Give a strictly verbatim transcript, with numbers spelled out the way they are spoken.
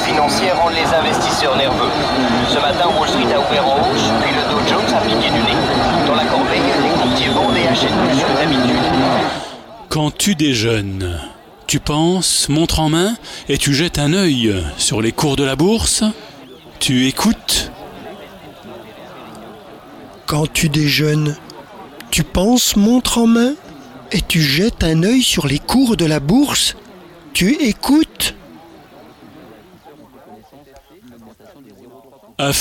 financiers rendent les investisseurs nerveux. Ce matin, Wall Street a ouvert en hausse, puis le Dow Jones a piqué du nez. Dans la corbeille, les courtiers vendent et achètent plus que d'habitude. Quand tu déjeunes, tu penses, montre en main, et tu jettes un œil sur les cours de la bourse. Tu écoutes. Quand tu déjeunes, tu penses, montre en main, et tu jettes un œil sur les cours de la bourse. Tu écoutes. Affligeant, non ?